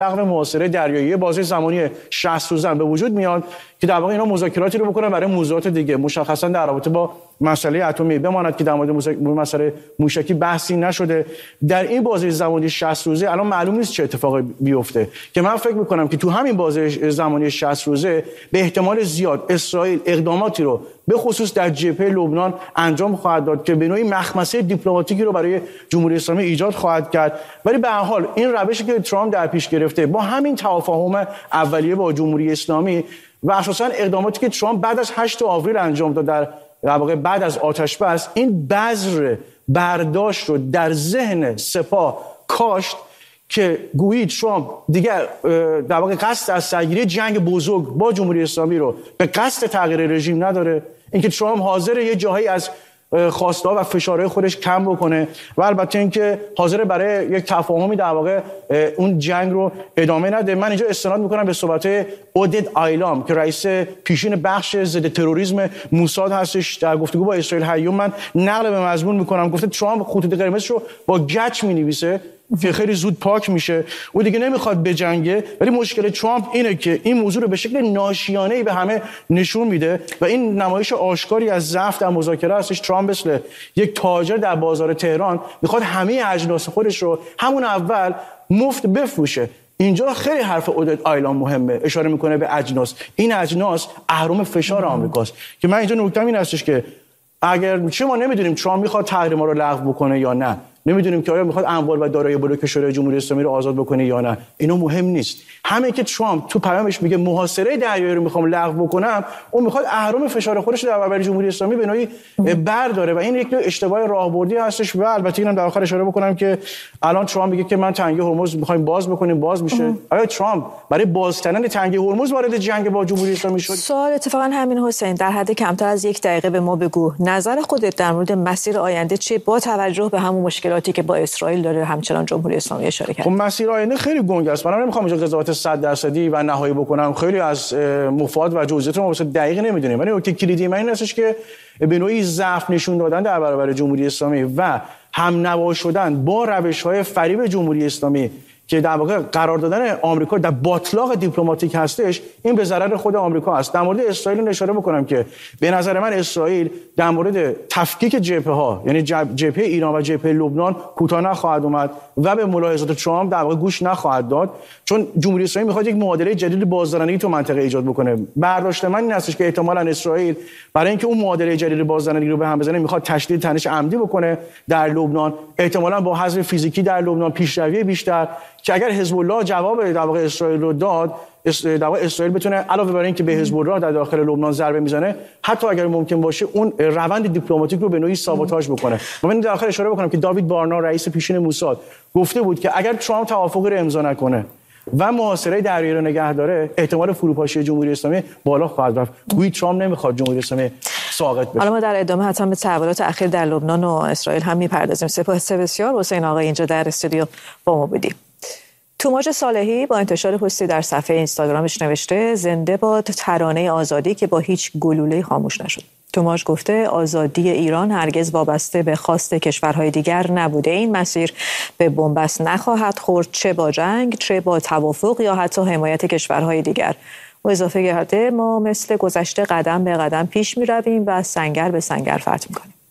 لغو محاصره دریایی بازه زمانی 60 روزه به وجود میاد که در واقع اینا مذاکراتی رو بکنن برای موضوعات دیگه، مشخصا در رابطه با مسئله اتمی. بماند که در مورد مسئله موشکی بحثی نشده در این بازه زمانی 60 روزه. الان معلوم نیست چه اتفاقی بیفته که من فکر میکنم که تو همین بازه زمانی 60 روزه به احتمال زیاد اسرائیل اقداماتی رو به خصوص در جبهه لبنان انجام خواهد داد که به نوعی مخمسه دیپلماتیکی رو برای جمهوری اسلامی ایجاد خواهد کرد. ولی به هر حال این روشی که ترامپ در پیش گرفته با همین تفاهم اولیه با جمهوری اسلامی و اساساً اقداماتی که ترامپ بعد از 8 آوریل انجام داد در واقع بعد از آتش‌بس، این بذر برداشت رو در ذهن سپاه کاشت که گویی ترامپ دیگر در واقع قصد از سرگیری جنگ بزرگ با جمهوری اسلامی رو به قصد تغییر رژیم نداره. اینکه ترامپ حاضر یه جاهایی از خواسته‌ها و فشارهای خودش کم بکنه و البته اینکه حاضر برای یک تفاهمی در واقع اون جنگ رو ادامه نده. من اینجا استناد میکنم به صحبت اودد آیلام که رئیس پیشین بخش ضد تروریسم موساد هستش. در گفتگو با اسرائیل هیوم من نقل به مضمون میکنم، گفته ترامپ خطوط قرمزش رو با گچ مینویسه که خیلی زود پاک میشه. او دیگه نمیخواد بجنگه، ولی مشکل ترامپ اینه که این موضوع رو به شکل ناشیانه‌ای به همه نشون میده و این نمایش آشکاری از ضعف در مذاکره هستش. ترامپ مثل یک تاجر در بازار تهران میخواد همه اجناس خودش رو همون اول مفت بفروشه. اینجا خیلی حرف اودد آیلان مهمه، اشاره میکنه به اجناس. این اجناس اهرم فشار آمریکاست که من اینجا نکته‌م این هستش که اگر چه ما نمیدونیم ترامپ میخواد تحریم‌ها رو لغو بکنه یا نه، نمیدونیم که آیا میخواد اموال و دارایی بلوک شورای جمهوری اسلامی رو آزاد بکنه یا نه، اینو مهم نیست. همه که ترامپ تو پیامش میگه محاصره دریایی رو میخوام لغو بکنم، اون میخواد اهرم فشار خودش در برابر جمهوری اسلامی به نوعی برداره و این یک نوع اشتباه راهبردی هستش. و البته اینم در آخر اشاره بکنم که الان ترامپ میگه که من تنگه هرمز میخوایم باز بکنیم، باز میشه. آیا ترامپ برای باز کردن تنگه هرمز وارد جنگ با جمهوری اسلامی شد؟ سوال اتفاقا همین حسین، در حد کمتر از 1 دقیقه به ما بگو نظر خودت در مورد مسیر آینده چیه با توجه به همون مشکلاتی که با اسرائیل داره همچنان جمهوری اسلامی اشاره کرد؟ خب مسیر آینده خیلی گنگ است. من نمیخوام اینجا قضاوت 100% و نهایی بکنم، خیلی از مفاد و جزئیات رو ما واسه دقیق نمیدونیم، ولی نکته کلیدی من این هستش که به نوعی ضعف نشون دادن در برابر جمهوری اسلامی و هم نوا شدن با روش‌های فریب جمهوری اسلامی که در واقع قرار دادن آمریکا در باطلاق دیپلماتیک هستش، این به ضرر خود آمریکا است. در مورد اسرائیل اشاره بکنم که به نظر من اسرائیل در مورد تفکیک جبهه‌ها، یعنی جبهه ایران و جبهه لبنان، کوتاه نخواهد اومد و به ملاحظات ترامپ در واقع گوش نخواهد داد، چون جمهوری اسلامی میخواد یک معادله جدید بازدارندگی تو منطقه ایجاد بکنه. برداشت من این هستش که احتمالاً اسرائیل برای اینکه اون معادله جدید بازدارندگی رو به هم بزنه میخواد تشدید تنش عمدی بکنه در لبنان، احتمالاً با حذف فیزیکی در لبنان، پیشروی بیشتر، که اگر حزب الله جواب در واقع اسرائیل رو داد، در واقع اسرائیل بتونه علاوه بر اینکه به حزب الله در داخل لبنان ضربه میزنه، حتی اگر ممکن باشه اون روند دیپلماتیک رو به نوعی سابوتاژ بکنه. من در آخر اشاره بکنم که داوید بارنا رئیس پیشین موساد گفته بود که اگر ترامپ توافقی رو امضا نکنه و محاصره دریایی رو نگه داره، احتمال فروپاشی جمهوری اسلامی بالا خواهد رفت. گویی ترامپ نمیخواد جمهوری اسلامی ساقط بشه. حالا ما در ادامه حتما به تحولات اخیر در لبنان و اسرائیل هم میپردازیم. سپاس بسیار حسین آقا اینجا در استودیو با ما بودیم. توماج صالحی با انتشار پستی در صفحه اینستاگرامش نوشته زنده باد ترانه آزادی که با هیچ گلوله‌ای خاموش نشد. توماج گفته آزادی ایران هرگز وابسته به خواست کشورهای دیگر نبوده. این مسیر به بنبست نخواهد خورد، چه با جنگ، چه با توافق یا حتی حمایت کشورهای دیگر. و اضافه کرده ما مثل گذشته قدم به قدم پیش می رویم و سنگر به سنگر فتح می کنیم.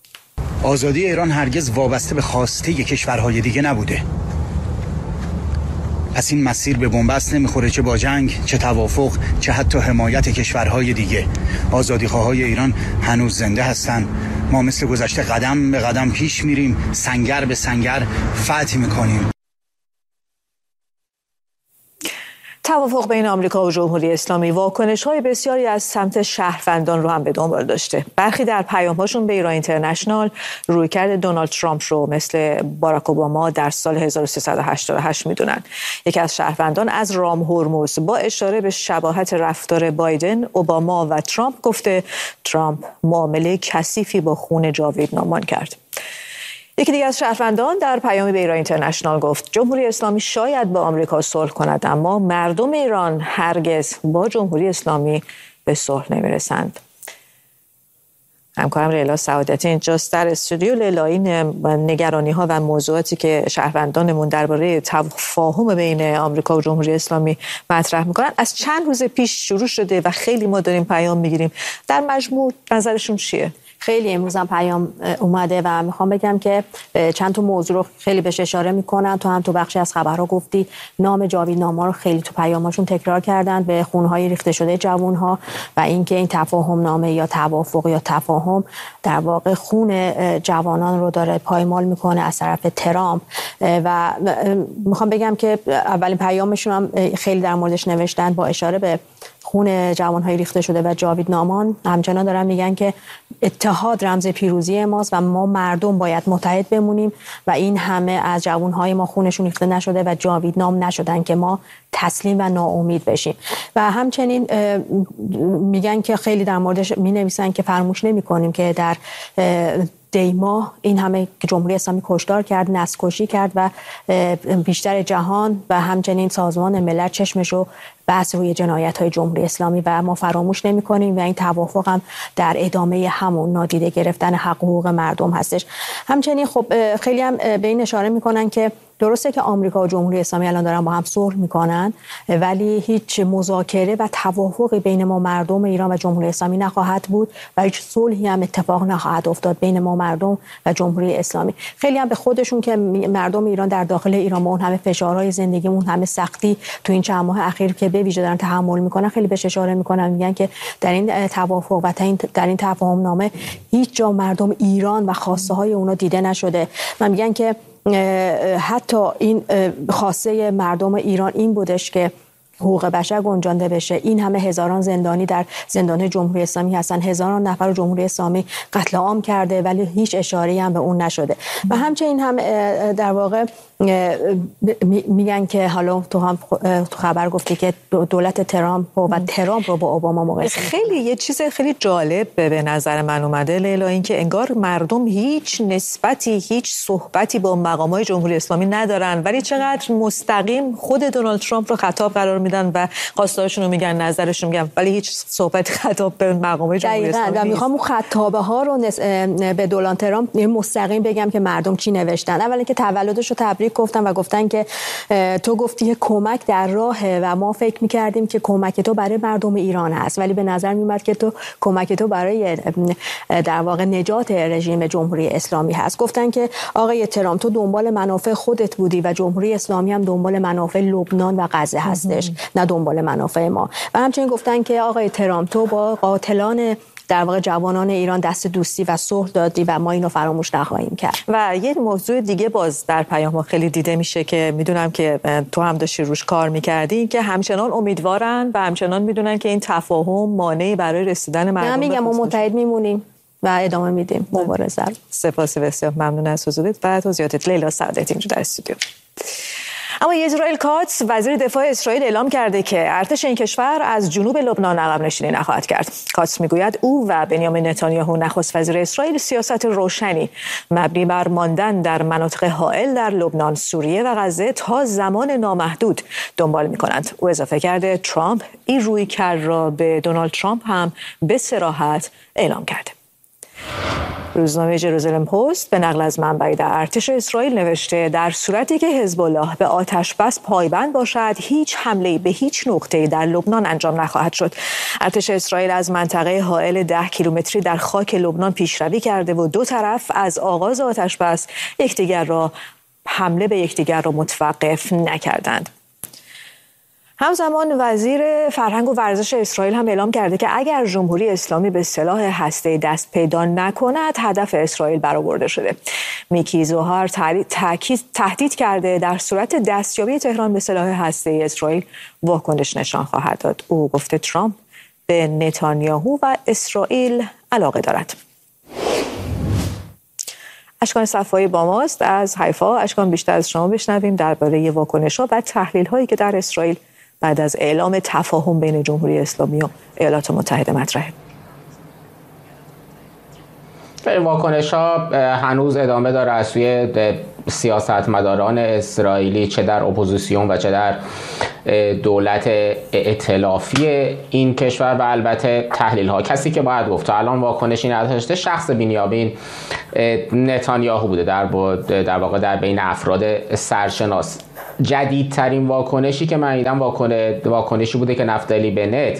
آزادی ایران هرگز وابسته به خواسته کشورهای دیگه نبوده. پس این مسیر به بنبست نمیخوره، چه با جنگ، چه توافق، چه حتی حمایت کشورهای دیگه. آزادیخواهای ایران هنوز زنده هستن. ما مثل گذشته قدم به قدم پیش میریم، سنگر به سنگر فتح میکنیم. توافق بین آمریکا و جمهوری اسلامی واکنش‌های بسیاری از سمت شهروندان رو هم به دنبال داشته. برخی در پیام‌هاشون به ایران اینترنشنال رویکرد دونالد ترامپ رو مثل باراک اوباما در سال 1388 میدونن. یکی از شهروندان از رام هرمز با اشاره به شباهت رفتار بایدن، اوباما و ترامپ گفته ترامپ معامله کثیفی با خون جاوید نامان کرد. یکی دیگر از شهروندان در پیامی به ایران اینترنشنال گفت جمهوری اسلامی شاید با آمریکا صلح کند، اما مردم ایران هرگز با جمهوری اسلامی به صلح نمیرسند. همکارم لیلا سعادتی اینجاست در استودیو. لیلا، این نگرانی‌ها و موضوعاتی که شهروندانمون درباره تفاهم بین آمریکا و جمهوری اسلامی مطرح میکنن از چند روز پیش شروع شده و خیلی ما داریم پیام میگیریم. در مجموع نظرشون چیه؟ خیلی امروز هم پیام اومده و میخوام بگم که چند تا موضوع رو خیلی بهش اشاره میکنن. تو هم تو بخشی از خبرها گفتی نام جاوید ناما رو خیلی تو پیاماشون تکرار کردن به خونهای ریخته شده جوانها و اینکه این تفاهم نامه یا توافق یا تفاهم در واقع خون جوانان رو داره پایمال میکنه از طرف ترامپ. و میخوام بگم که اولین پیامشون هم خیلی در موردش نوشتن با اشاره به خون جوانهای ریخته شده و جاوید نامان. همچنان دارن میگن که اتحاد رمز پیروزی ماست و ما مردم باید متحد بمونیم و این همه از جوانهای ما خونشون ریخته نشده و جاوید نام نشدن که ما تسلیم و ناامید بشیم. و همچنین میگن که خیلی در موردش مینویسن که فراموش نمی‌کنیم که در دیما این همه جمهوری اسلامی کشتار کرد، نسل‌کشی کرد و بیشتر جهان و همچنین سازمان ملل چشمش رو بس روی جنایت‌های جمهوری اسلامی و ما فراموش نمی‌کنیم و این توافق هم در ادامه همون نادیده گرفتن حقوق مردم هستش. همچنین خب خیلی هم به این اشاره می‌کنن که درسته که آمریکا و جمهوری اسلامی الان دارن با هم صلح میکنن ولی هیچ مذاکره و توافقی بین ما مردم ایران و جمهوری اسلامی نخواهد بود و هیچ صلحی هم اتفاق نخواهد افتاد بین ما مردم و جمهوری اسلامی. خیلی هم به خودشون که مردم ایران در داخل ایران با اون همه فشارهای زندگی، اون همه سختی تو این چند ماه اخیر که به ویژه دارن تحمل میکنن خیلی بهش اشاره میکنن. میگن که در این توافق و در این تفاهم نامه هیچ جا مردم ایران و خواسته های اونا دیده نشده. من میگن که حتی این خواسته مردم ایران این بودش که حقوق بشر گنجانده بشه. این همه هزاران زندانی در زندان جمهوری اسلامی هستن، هزاران نفر جمهوری اسلامی قتل عام کرده ولی هیچ اشاره‌ای هم به اون نشده. و همچنین هم در واقع میگن که حالا تو هم تو خبر گفتی که دولت ترامپ و ترامپ رو با اوباما مقایسه. خیلی یه چیز خیلی جالب به نظر من اومده لیلا، این که انگار مردم هیچ نسبتی، هیچ صحبتی با مقامات جمهوری اسلامی ندارن ولی چقدر مستقیم خود دونالد ترامپ رو خطاب قرار میدن و خواسته‌هاشون رو میگن، نظرشون میگن ولی هیچ صحبت خطاب به مقامات جمهوری اسلامی نیست. میخوام اون خطابه ها رو به دونالد ترامپ مستقیم بگم که مردم چی نوشتن. اولا که تولدش رو تبریک گفتن و گفتن که تو گفتی کمک در راهه و ما فکر می‌کردیم که کمک تو برای مردم ایران هست ولی به نظر میومد که تو کمک تو برای در واقع نجات رژیم جمهوری اسلامی هست. گفتن که آقای ترامپ تو دنبال منافع خودت بودی و جمهوری اسلامی هم دنبال منافع لبنان و غزه هستش، نه دنبال منافع ما. و همچنین گفتن که آقای ترامپ تو با قاتلان در واقع جوانان ایران دست دوستی و صلح دادی و ما اینو فراموش نخواهیم کرد. و یه موضوع دیگه باز در پیام خیلی دیده میشه که میدونم که تو هم داشتی روش کار میکردی که همچنان امیدوارن و همچنان میدونن که این تفاهم مانعی برای رسیدن مردم. من میگم ما متحد میمونیم و ادامه میدیم مبارزه. سپاس بسیار ممنون از حضورت و توضیحاتت لیلا سعادتی اینجا در استودیو. اما اسرائیل کاتس وزیر دفاع اسرائیل اعلام کرده که ارتش این کشور از جنوب لبنان عقب نشینی نخواهد کرد. کاتس میگوید او و بنیامین نتانیاهو نخست وزیر اسرائیل سیاست روشنی مبنی بر ماندن در مناطق حائل در لبنان، سوریه و غزه تا زمان نامحدود دنبال می‌کنند. او اضافه کرده ترامپ این رویکرد را به دونالد ترامپ هم به صراحت اعلام کرده. روزنامه جروزالم پست به نقل از منبعی در ارتش اسرائیل نوشته در صورتی که حزب الله به آتش بس پایبند باشد هیچ حمله‌ای به هیچ نقطه‌ای در لبنان انجام نخواهد شد. ارتش اسرائیل از منطقه حائل 10 کیلومتری در خاک لبنان پیشروی کرده و دو طرف از آغاز آتش بس حمله به یکدیگر را متوقف نکردند. همزمان وزیر فرهنگ و ورزش اسرائیل هم اعلام کرده که اگر جمهوری اسلامی به سلاح هسته‌ای دست پیدا نکند هدف اسرائیل برآورده شده. میکی زوهار تهدید کرده در صورت دستیابی تهران به سلاح هسته‌ای اسرائیل واکنش نشان خواهد داد. او گفته ترامپ به نتانیاهو و اسرائیل علاقه دارد. اشکان صفایی با ماست از حیفا. اشکان، بیشتر از شما بشنویم درباره واکنش‌ها و تحلیل‌هایی که در اسرائیل بعد از اعلام تفاهم بین جمهوری اسلامی و ایالات متحده مطرحه. واکنش‌ها هنوز ادامه داره از سوی سیاستمداران اسرائیلی، چه در اپوزیسیون و چه در دولت ائتلافی این کشور و البته تحلیل ها. کسی که باید گفت تا الان واکنشی نداشته شخص بنیامین نتانیاهو بوده در واقع در بین افراد سرشناس. جدیدترین واکنشی که من دیدم واکنشی بوده که نفتالی بنت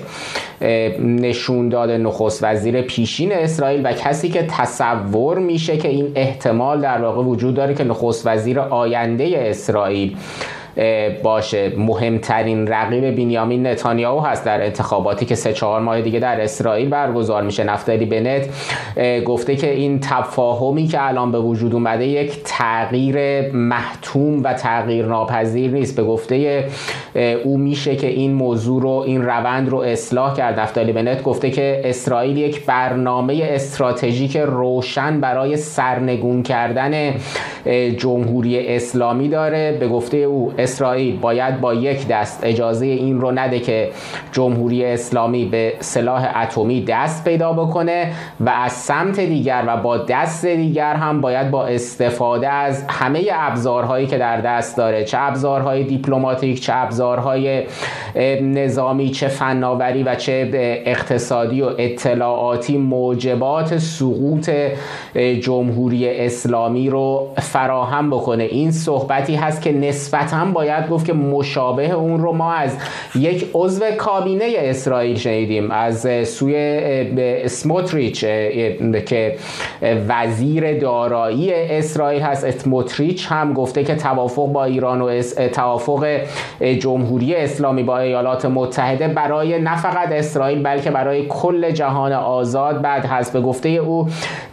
نشون داده، نخست وزیر پیشین اسرائیل و کسی که تصور میشه که این احتمال در واقع وجود داره که نخست وزیر آینده اسرائیل باشه، مهمترین رقیب بنیامین نتانیاهو هست در انتخاباتی که 3-4 ماه دیگه در اسرائیل برگزار میشه. نفتالی بنت گفته که این تفاهمی که الان به وجود اومده یک تغییر محتوم و تغییر ناپذیر نیست. به گفته او میشه که این موضوع رو، این روند رو اصلاح کرد. نفتالی بنت گفته که اسرائیل یک برنامه استراتژیک روشن برای سرنگون کردن جمهوری اسلامی داره. به گفته او اسرائیل باید با یک دست اجازه این رو نده که جمهوری اسلامی به سلاح اتمی دست پیدا بکنه و از سمت دیگر و با دست دیگر هم باید با استفاده از همه ابزارهایی که در دست داره، چه ابزارهای دیپلماتیک، چه ابزارهای نظامی، چه فناوری و چه اقتصادی و اطلاعاتی، موجبات سقوط جمهوری اسلامی رو فراهم بکنه. این صحبتی هست که نسبتاً باید گفت که مشابه اون رو ما از یک عضو کابینه اسرائیل شنیدیم، از سوی اسموتریچ که وزیر دارایی اسرائیل هست. اسموتریچ هم گفته که توافق با ایران و توافق جمهوری اسلامی با ایالات متحده برای نه فقط اسرائیل بلکه برای کل جهان آزاد بعد هست. به گفته او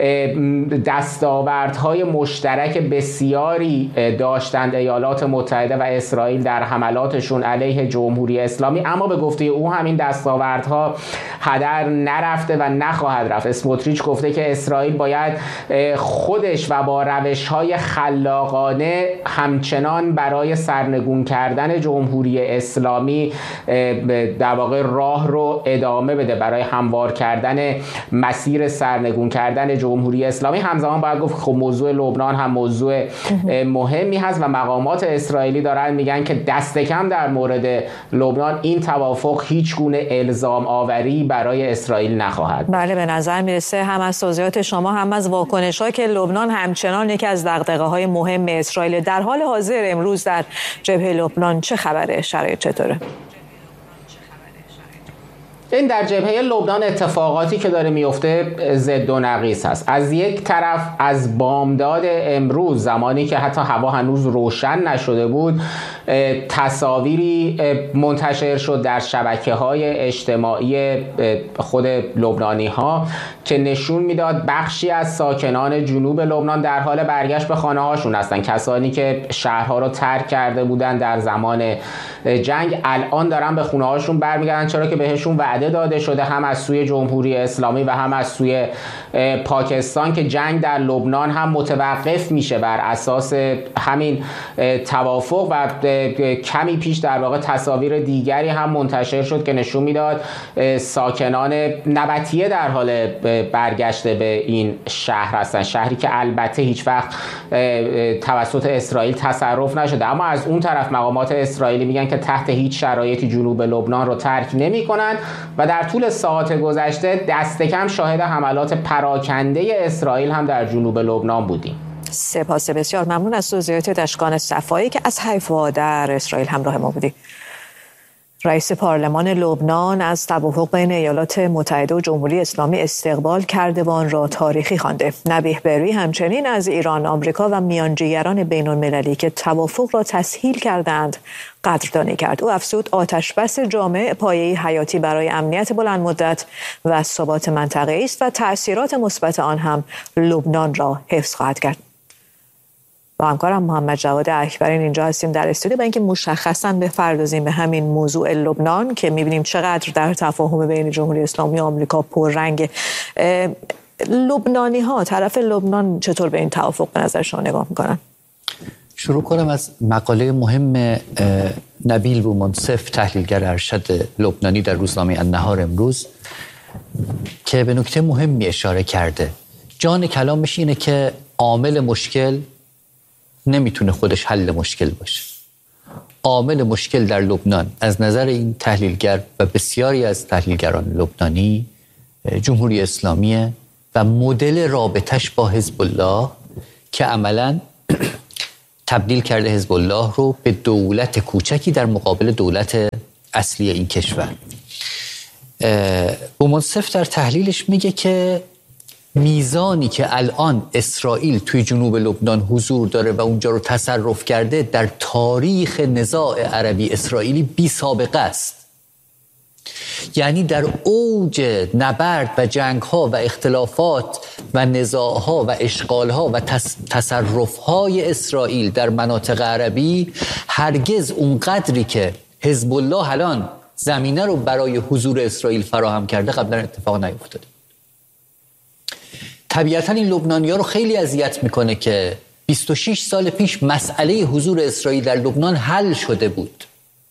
دستاوردهای مشترک بسیاری داشتند ایالات متحده و اسرائیل در حملاتشون علیه جمهوری اسلامی، اما به گفته او همین دستاوردها هدر نرفته و نخواهد رفت. اسموتریچ گفته که اسرائیل باید خودش و با روش‌های خلاقانه همچنان برای سرنگون کردن جمهوری اسلامی در واقع راه رو ادامه بده، برای هموار کردن مسیر سرنگون کردن جمهوری اسلامی. همزمان باید گفت خب موضوع لبنان هم موضوع مهمی هست و مقامات اسرائیلی دارن میگن که دست کم در مورد لبنان این توافق هیچ گونه الزام آوری برای اسرائیل نخواهد. بله، به نظر میرسه هم از توضیحات شما هم از واکنش‌ها که لبنان همچنان یکی از دغدغه‌های مهم اسرائیل. در حال حاضر امروز در جبهه لبنان چه خبره؟ شرایط چطوره؟ این در جبهه لبنان اتفاقاتی که داره میفته ضد و نقیض هست. از یک طرف از بامداد امروز، زمانی که حتی هوا هنوز روشن نشده بود، تصاویری منتشر شد در شبکه‌های اجتماعی خود لبنانی ها که نشون میداد بخشی از ساکنان جنوب لبنان در حال برگشت به خانه هاشون هستن. کسانی که شهرها رو ترک کرده بودن در زمان جنگ الان دارن به خونه هاشون برمیگردن، چرا که بهشون وعده داده شده هم از سوی جمهوری اسلامی و هم از سوی پاکستان که جنگ در لبنان هم متوقف میشه بر اساس همین توافق. و کمی پیش در واقع تصاویر دیگری هم منتشر شد که نشون میداد ساکنان نبطیه در حال برگشت به این شهر هستن، شهری که البته هیچ وقت توسط اسرائیل تصرف نشده. اما از اون طرف مقامات اسرائیلی میگن که تحت هیچ شرایطی جنوب لبنان رو ترک نمی‌کنند و در طول ساعات گذشته دست کم شاهد حملات پراکنده اسرائیل هم در جنوب لبنان بودیم. سپاس بسیار ممنون از توضیحات اشکان صفایی که از حیفا در اسرائیل همراه ما بودی. رئیس پارلمان لبنان از توافق بین ایالات متحده و جمهوری اسلامی استقبال کرده و آن را تاریخی خوانده. نبیه بری همچنین از ایران، آمریکا و میانجیگران بین‌المللی که توافق را تسهیل کردند قدردانی کرد. او افزود آتشبس جامع پایه‌ای حیاتی برای امنیت بلند مدت و ثبات منطقه‌ای است و تأثیرات مثبت آن هم لبنان را حفظ خواهد کرد. با همکارم محمد جواد اکبرین اینجا هستیم در استودیو با اینکه مشخصاً بپردازیم به همین موضوع لبنان که می‌بینیم چقدر در تفاهم بین جمهوری اسلامی و آمریکا پررنگ. لبنانی‌ها، طرف لبنان چطور به این توافق به نظر شما نگاه می‌کنن؟ شروع کنم از مقاله مهم نبیل بومنصف، تحلیلگر ارشد لبنانی در روزنامه النهار امروز، که به نکته مهمی اشاره کرده. جان کلامش اینه که عامل مشکل نمیتونه خودش حل مشکل باشه. عامل مشکل در لبنان از نظر این تحلیلگر و بسیاری از تحلیلگران لبنانی جمهوری اسلامیه و مدل رابطش با حزب الله که عملاً تبدیل کرده حزب الله رو به دولت کوچکی در مقابل دولت اصلی این کشور. بومنصف در تحلیلش میگه که میزانی که الان اسرائیل توی جنوب لبنان حضور داره و اونجا رو تصرف کرده در تاریخ نزاع عربی اسرائیلی بی سابقه است. یعنی در اوج نبرد و جنگ‌ها و اختلافات و نزاع‌ها و اشغال‌ها و تصرف‌های اسرائیل در مناطق عربی هرگز اونقدری که حزب الله الان زمینه رو برای حضور اسرائیل فراهم کرده قبلا اتفاق نیفتاده. طبیعتاً این لبنانی‌ها رو خیلی اذیت میکنه که 26 سال پیش مسئله حضور اسرائیل در لبنان حل شده بود.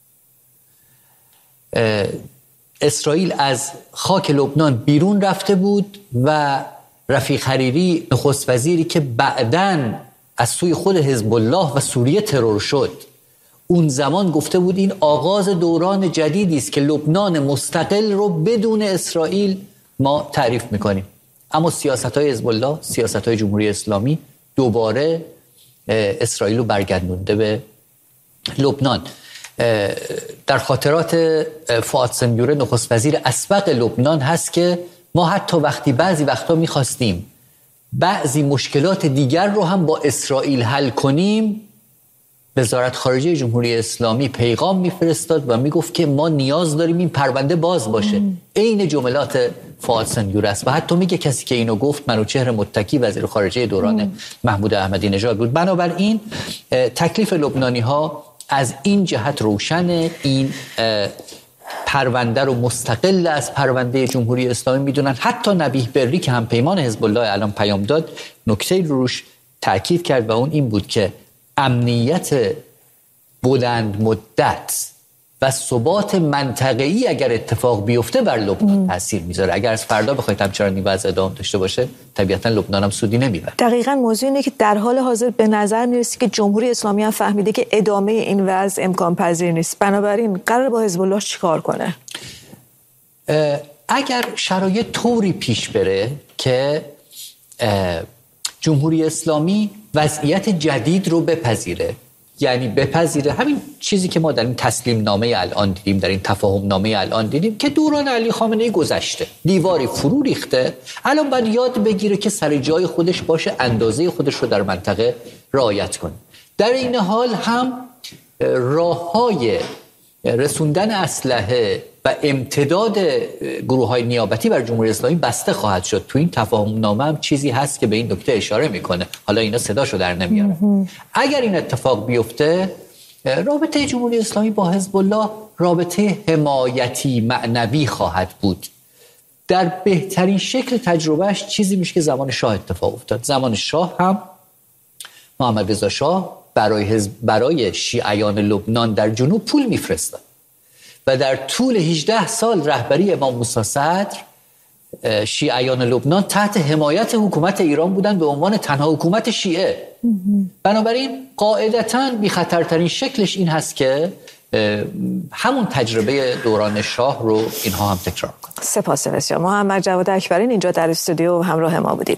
اسرائیل از خاک لبنان بیرون رفته بود و رفیق حریری نخست وزیری که بعداً از سوی خود حزب الله و سوریه ترور شد، اون زمان گفته بود این آغاز دوران جدیدی است که لبنان مستقل رو بدون اسرائیل ما تعریف میکنیم. اما سیاست‌های حزب الله، سیاست‌های جمهوری اسلامی دوباره اسرائیل رو برگردونده به لبنان. در خاطرات فؤاد سنیوره نخست وزیر اسبق لبنان هست که ما حتی بعضی وقتا می‌خواستیم بعضی مشکلات دیگر رو هم با اسرائیل حل کنیم، وزارت خارجه جمهوری اسلامی پیغام میفرستاد و میگفت که ما نیاز داریم این پرونده باز باشه. عین جملات فؤاد سنیوره است و حتی میگه کسی که اینو گفت منوچهر متکی وزیر خارجه دوران محمود احمدی نژاد بود. بنابراین تکلیف لبنانی‌ها از این جهت روشن، این پرونده رو مستقل از پرونده جمهوری اسلامی میدونن. حتی نبیه بری که هم پیمان حزب الله الان پیام داد نکته روش تاکید کرد و اون این بود که امنیت بلند مدت و ثبات منطقه‌ای اگر اتفاق بیفته بر لبنان تاثیر میذاره. اگر از فردا بخواید همچنان این وضع ادامه داشته باشه طبیعتا لبنان هم سودی نمیبره. دقیقاً موضوع اینه که در حال حاضر به نظر میرسه که جمهوری اسلامی هم فهمیده که ادامه این وضع امکان پذیر نیست. بنابراین قرار با حزب الله چیکار کنه؟ اگر شرایط طوری پیش بره که جمهوری اسلامی وضعیت جدید رو بپذیره، یعنی بپذیره همین چیزی که ما در این تسلیم نامه الان دیدیم، در این تفاهم نامه الان دیدیم که دوران علی خامنه‌ای گذشته، دیواری فرو ریخته، الان باید یاد بگیره که سر جای خودش باشه، اندازه خودش رو در منطقه رعایت کنه. در این حال هم راه‌های رسوندن اسلحه و امتداد گروه‌های نیابتی بر جمهوری اسلامی بسته خواهد شد. تو این تفاهم نامه هم چیزی هست که به این نکته اشاره میکنه، حالا اینا صداشو در نمیاره. اگر این اتفاق بیفته رابطه جمهوری اسلامی با حزب الله رابطه حمایتی معنوی خواهد بود. در بهترین شکل تجربهش چیزی میشه که زمان شاه اتفاق افتاد. زمان شاه هم محمد رضا شاه برای شیعیان لبنان در جنوب پول میفرستاد و در طول 18 سال رهبری امام موسی صدر شیعیان لبنان تحت حمایت حکومت ایران بودند به عنوان تنها حکومت شیعه. بنابراین قاعدتاً بی خطرترین شکلش این هست که همون تجربه دوران شاه رو اینها هم تکرار کنند. سپاس بسیار. محمد جواد اکبرین اینجا در استودیو همراه ما بودید.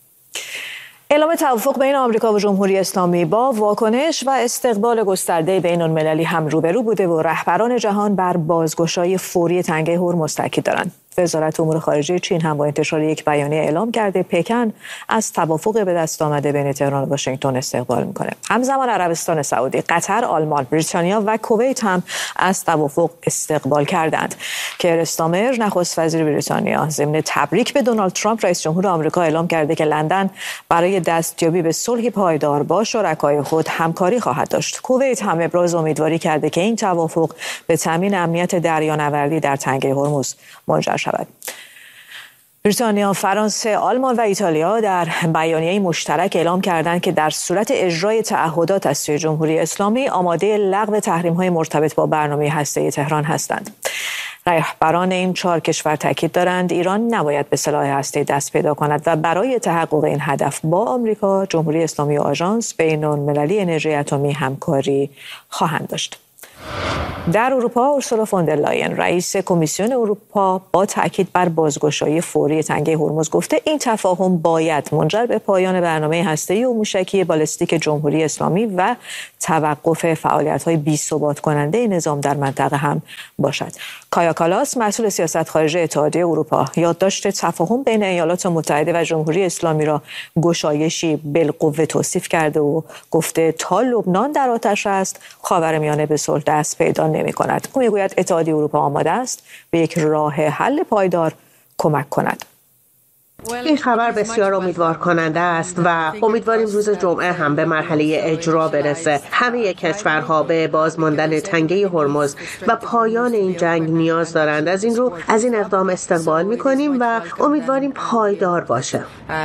اعلام توافق بین آمریکا و جمهوری اسلامی با واکنش و استقبال گسترده بین‌المللی هم روبرو بوده و رهبران جهان بر بازگشایی فوری تنگه هرمز تاکید دارند. وزارت امور خارجه چین هم با انتشار یک بیانیه اعلام کرده پکن از توافق به دست آمده بین تهران و واشنگتن استقبال میکنه. همزمان عربستان سعودی، قطر، آلمان، بریتانیا و کویت هم از توافق استقبال کردند. کیر استامر نخست وزیر بریتانیا ضمن تبریک به دونالد ترامپ رئیس جمهور آمریکا اعلام کرده که لندن برای دستیابی به صلحی پایدار با شرکای خود همکاری خواهد داشت. کویت هم ابراز امیدواری کرده که این توافق به تامین امنیت دریانوردی در تنگه هرمز منجر شود. بریتانیا، فرانسه، آلمان و ایتالیا در بیانیه مشترک اعلام کردند که در صورت اجرای تعهدات از سوی جمهوری اسلامی آماده لغو تحریم‌های مرتبط با برنامه هسته‌ای تهران هستند. رهبران این 4 کشور تاکید دارند ایران نباید به سلاح هسته‌ای دست پیدا کند و برای تحقق این هدف با آمریکا، جمهوری اسلامی و آژانس بین‌المللی انرژی اتمی همکاری خواهند داشت. در اروپا اورسولا فون در لاین رئیس کمیسیون اروپا با تاکید بر بازگشایی فوری تنگه هرمز گفته این تفاهم باید منجر به پایان برنامه هسته‌ای و موشکی بالستیک جمهوری اسلامی و توقف فعالیت‌های بی‌ثبات کننده نظام در منطقه هم باشد. کایا کالاس مسئول سیاست خارجی اتحادیه اروپا یادداشت تفاهم بین ایالات متحده و جمهوری اسلامی را گشایشی بالقوه توصیف کرده و گفته تا لبنان در آتش است خاورمیانه به صلح دست پیدا نمی‌کند. او میگوید اتحادیه اروپا آماده است به یک راه حل پایدار کمک کند. این خبر بسیار امیدوار کننده است و امیدواریم روز جمعه هم به مرحله اجرا برسه. همه کشورها به بازماندن تنگه هرمز و پایان این جنگ نیاز دارند. از این رو از این اقدام استقبال می‌کنیم و امیدواریم پایدار باشه.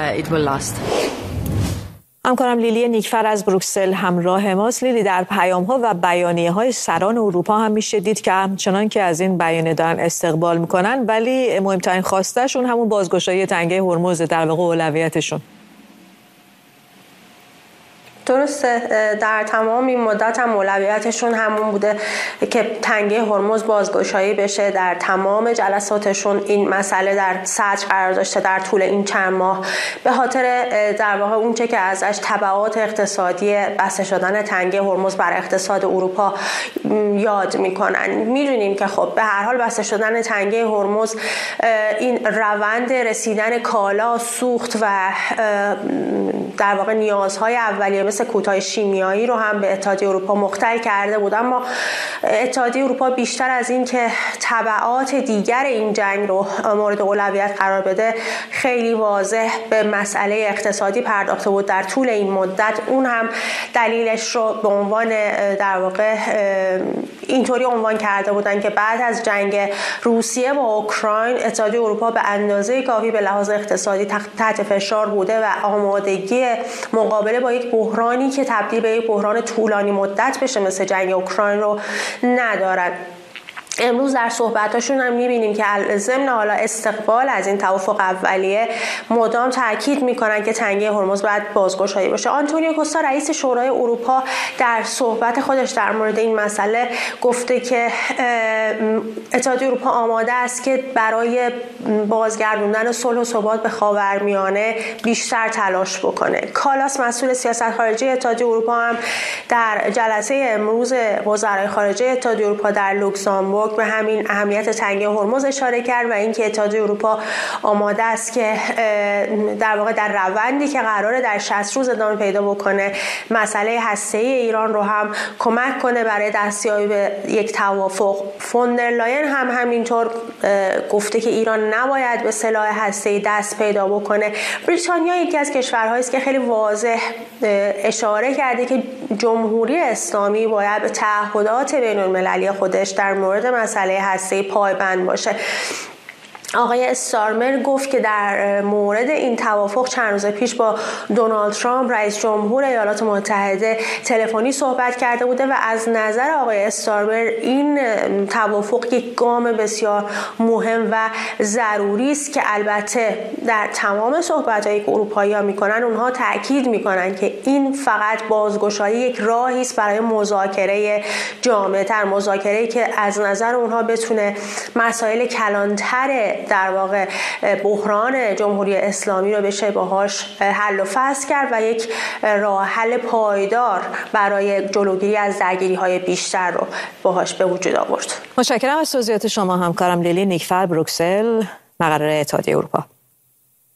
همکارم لیلی نیکفر از بروکسل همراه ماست. لیلی، در پیام‌ها و بیانیه‌های سران اروپا هم میشه دید که همچنان که از این بیانیه دارن استقبال میکنن، ولی مهمترین خواستشون همون بازگشایی تنگه هرمز در واقع اولویتشون. درسته، در تمام این مدت هم اولویتشون همون بوده که تنگه هرمز بازگشایی بشه. در تمام جلساتشون این مسئله در صدر قرار داشته در طول این چند ماه، به خاطر در واقع اونچه که ازش تبعات اقتصادی بسته شدن تنگه هرمز بر اقتصاد اروپا یاد میکنن. میدونیم که خب به هر حال بسته شدن تنگه هرمز این روند رسیدن کالا، سوخت و در واقع نیازهای اولیه مثل کودهای شیمیایی رو هم به اتحادیه اروپا مختل کرده بود. اما اتحادیه اروپا بیشتر از این که تبعات دیگر این جنگ رو مورد اولویت قرار بده، خیلی واضح به مسئله اقتصادی پرداخته بود در طول این مدت. اون هم دلیلش رو به عنوان در واقع اینطوری عنوان کرده بودن که بعد از جنگ روسیه با اوکراین اتحادیه اروپا به اندازه کافی به لحاظ اقتصادی تحت فشار بوده و آمادگی مقابله با یک بحرانی که تبدیل به یک بحران طولانی مدت بشه مثل جنگ اوکراین رو ندارن. امروز در صحبتاشون هم میبینیم که ضمن حالا استقبال از این توافق اولیه مدام تاکید میکنن که تنگه هرمز باید بازگشایی باشه. آنتونیو کوستا رئیس شورای اروپا در صحبت خودش در مورد این مسئله گفته که اتحادیه اروپا آماده است که برای بازگردوندن صلح و ثبات به خاورمیانه بیشتر تلاش بکنه. کالاس مسئول سیاست خارجی اتحادیه اروپا هم در جلسه امروز وزرای خارجه اتحادیه اروپا در لوکزامبورگ به همین اهمیت تنگه هرمز اشاره کرد و اینکه اتحادیه اروپا آماده است که در واقع در روندی که قراره در 60 روز ادامه پیدا بکنه مسئله هسته‌ای ایران رو هم کمک کنه برای دستیابی به یک توافق. فون در لاین هم همینطور گفته که ایران نباید به سلاح هسته‌ای دست پیدا بکنه. بریتانیا یکی از کشورهایی است که خیلی واضح اشاره کرده که جمهوری اسلامی باید به تعهدات بین‌المللی خودش در مورد مسئله هسته‌ای پایبند باشه. آقای استارمر گفت که در مورد این توافق چند روز پیش با دونالد ترامپ رئیس جمهور ایالات متحده تلفنی صحبت کرده بوده و از نظر آقای استارمر این توافق یک گام بسیار مهم و ضروری است که البته در تمام صحبت‌هایی که اروپایی‌ها می‌کنن اونها تاکید می‌کنن که این فقط بازگشایی یک راهی است برای مذاکره جامع‌تر، مذاکره‌ای که از نظر اونها بتونه مسائل کلانتر در واقع بحران جمهوری اسلامی رو بشه باهاش حل و فصل کرد و یک راه حل پایدار برای جلوگیری از درگیری‌های بیشتر رو باهاش به وجود آورد. متشکرم از توضیحات شما همکارم لیلی نیکفر، بروکسل، مقر اتحادیه اروپا.